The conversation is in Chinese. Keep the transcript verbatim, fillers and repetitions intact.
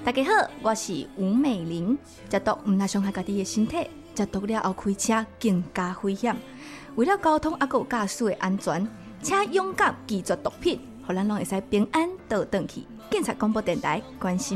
大家好，我是吴美玲。食毒唔但伤害家己的身体，食毒了后开车更加危险。为了交通还有驾驶的安全，请勇敢拒绝毒品，互咱拢会使平安倒转去。警察广播电台关心。